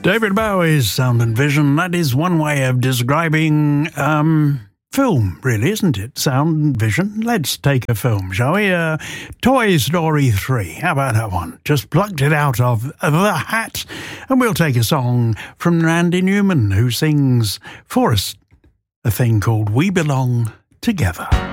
David Bowie's Sound and Vision. That is one way of describing film, really, isn't it? Sound and vision. Let's take a film, shall we? Toy Story 3. How about that one? Just plucked it out of the hat. And we'll take a song from Randy Newman, who sings for us a thing called We Belong Together.